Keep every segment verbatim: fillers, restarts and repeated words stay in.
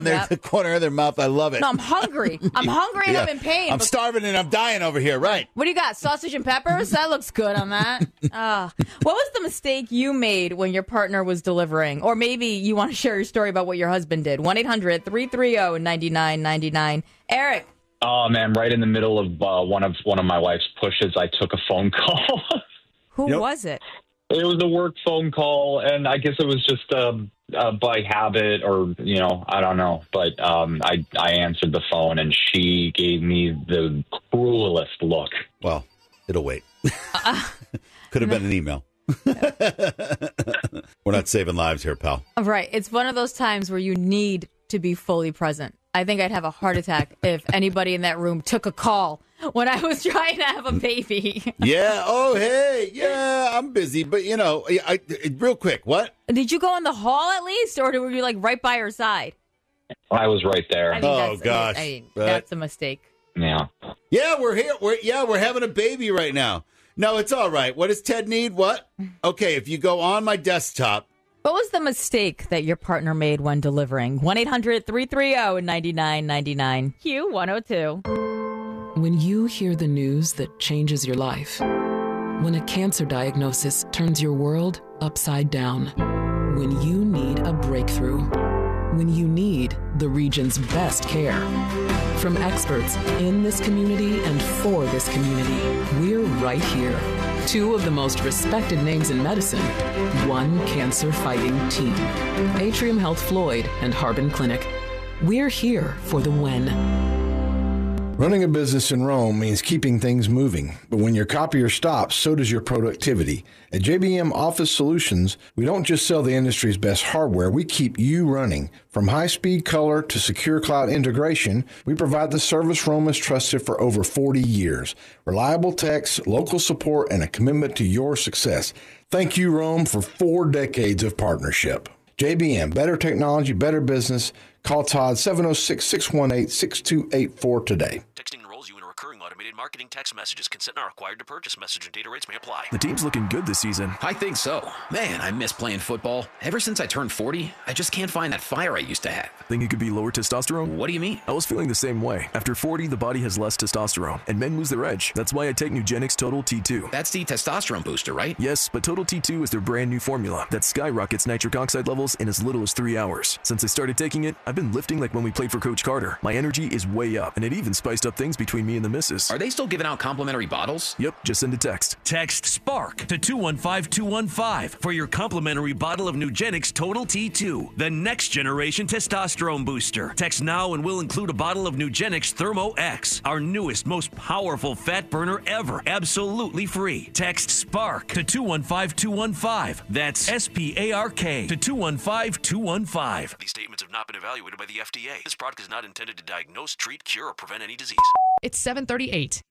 They're Yep. the corner of their mouth. I love it. No, I'm hungry. I'm hungry and Yeah. I'm in pain. I'm starving and I'm dying over here. Right. What do you got? Sausage and peppers? That looks good on that. Uh, what was the mistake you made when your partner was delivering? Or maybe you want to share your story about what your husband did. one eight hundred three three zero nine nine nine nine. Eric. Oh man, right in the middle of uh, one of one of my wife's pushes, I took a phone call. Who Yep. was it? It was a work phone call, and I guess it was just um, uh, by habit, or you know, I don't know. But um, I I answered the phone, and she gave me the cruelest look. Well, it'll wait. Could have been an email. We're not saving lives here, pal. Right. It's one of those times where you need to be fully present. I think I'd have a heart attack if anybody in that room took a call when I was trying to have a baby. Yeah. Oh, hey. Yeah, I'm busy. But, you know, I, I, real quick, what? Did you go in the hall at least, or were you like right by her side? I was right there. I think Oh, that's, gosh. I mean, Right. that's a mistake. Yeah. Yeah, we're here. We're Yeah, we're having a baby right now. No, it's all right. What does Ted need? What? Okay, if you go on my desktop. What was the mistake that your partner made when delivering? one eight hundred three three zero nine nine nine nine. Q one oh two. When you hear the news that changes your life, when a cancer diagnosis turns your world upside down, when you need a breakthrough, when you need the region's best care. From experts in this community and for this community, we're right here. Two of the most respected names in medicine, one cancer-fighting team. Atrium Health Floyd and Harbin Clinic. We're here for the when. Running a business in Rome means keeping things moving, but when your copier stops, so does your productivity. At J B M Office Solutions, we don't just sell the industry's best hardware, we keep you running. From high-speed color to secure cloud integration, we provide the service Rome has trusted for over forty years. Reliable techs, local support, and a commitment to your success. Thank you, Rome, for four decades of partnership. J B M, better technology, better business. Call Todd seven oh six, six one eight, six two eight four today. Texting enrolls you in a recurring automated marketing text messages. Consent not required to purchase. Message and data rates may apply. The team's looking good this season. I think so. Man, I miss playing football. Ever since I turned forty, I just can't find that fire I used to have. Think it could be lower testosterone? What do you mean? I was feeling the same way. After forty, the body has less testosterone, and men lose their edge. That's why I take Nugenix Total T two. That's the testosterone booster, right? Yes, but Total T two is their brand new formula that skyrockets nitric oxide levels in as little as three hours. Since I started taking it, I've been lifting like when we played for Coach Carter. My energy is way up, and it even spiced up things between me and the missus. Are they still giving out complimentary bottles? Yep, just send a text. Text SPARK to two one five two one five for your complimentary bottle of Nugenix Total T two, the next generation testosterone booster. Text now and we'll include a bottle of Nugenix Thermo X, our newest, most powerful fat burner ever, absolutely free. Text SPARK to two one five two one five. That's S P A R K to two one five two one five. These statements have not been evaluated by the F D A. This product is not intended to diagnose, treat, cure, or prevent any disease. It's seven thirty-eight.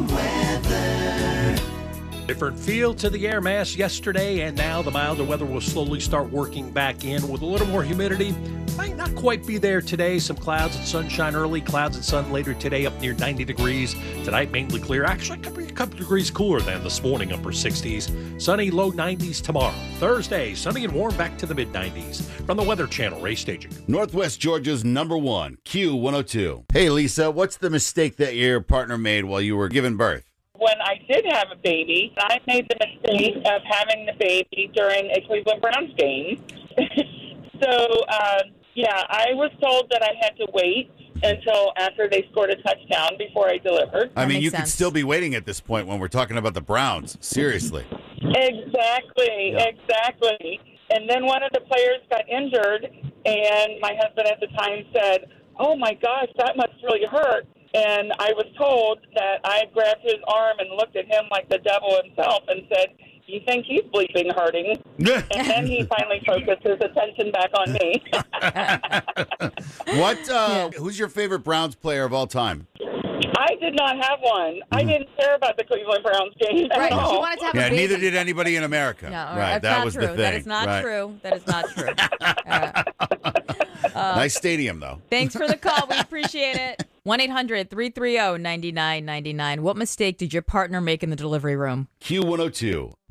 Different feel to the air mass yesterday, and now the milder weather will slowly start working back in with a little more humidity. Might not quite be there today. Some clouds and sunshine early, clouds and sun later today, up near ninety degrees. Tonight, mainly clear. Actually, could be a couple degrees cooler than this morning, upper sixties. Sunny, low nineties tomorrow. Thursday, sunny and warm, back to the mid nineties. From the Weather Channel, Ray Staging. Northwest Georgia's number one, Q one oh two. Hey, Lisa, what's the mistake that your partner made while you were giving birth? When I did have a baby, I made the mistake of having the baby during a Cleveland Browns game. so, uh, yeah, I was told that I had to wait until after they scored a touchdown before I delivered. I mean, you could still be waiting at this point when we're talking about the Browns. Seriously. Exactly, Yeah. exactly. And then one of the players got injured, and my husband at the time said, "Oh, my gosh, that must really hurt." And I was told that I grabbed his arm and looked at him like the devil himself and said, "You think he's bleeping hurting?" And then he finally focused his attention back on me. What? Uh, Who's your favorite Browns player of all time? I did not have one. I didn't care about the Cleveland Browns game at Right, all. she wanted to have Yeah, a baby. neither did anybody in America. No, right, that's that not was true. the thing. That is not right. true. That is not true. Uh, uh, Nice stadium, though. Thanks for the call. We appreciate it. one eight hundred three three zero nine nine nine nine. What mistake did your partner make in the delivery room? Q one oh two.